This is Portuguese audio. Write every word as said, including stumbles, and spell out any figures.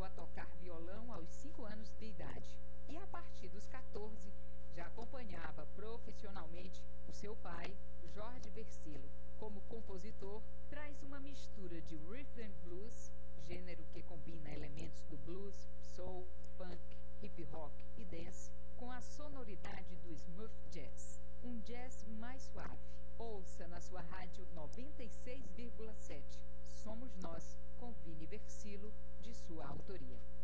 a tocar violão aos cinco anos de idade e, a partir dos quatorze, já acompanhava profissionalmente o seu pai, Jorge Versilo. Como compositor, traz uma mistura de rhythm and blues, gênero que combina elementos do blues, soul, funk, hip hop e dance, com a sonoridade do smooth jazz, um jazz mais suave. Ouça na sua rádio noventa e seis vírgula sete. Somos Nós, com Vini Versilo, de sua autoria.